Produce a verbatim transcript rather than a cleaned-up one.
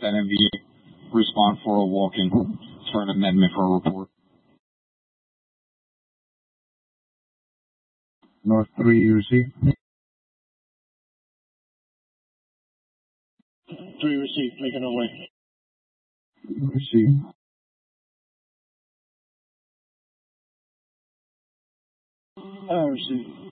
that M V A respond for a walk-in for an amendment for a report. North three, you receive? Three received, making our way. Receive. I received.